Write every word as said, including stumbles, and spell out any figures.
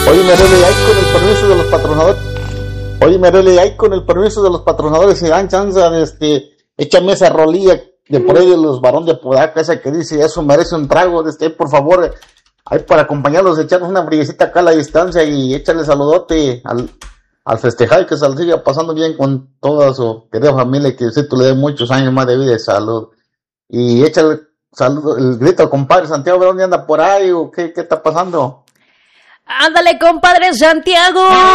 Oye, Merele, ahí con el permiso de los patrocinadores. Oye, Merele, ahí con el permiso de los patrocinadores, si dan chance, este, échame esa rolilla de por ahí de los Barón de Apodaca, esa que dice, eso merece un trago, este, por favor, ahí para acompañarlos, echarnos una brillecita acá a la distancia y échale saludote al, al festejar, que se le siga pasando bien con toda su querida familia, que usted le dé muchos años más de vida y salud. Y échale saludo, el grito al compadre Santiago, ¿dónde anda por ahí o qué, qué está pasando? Ándale, compadre Santiago.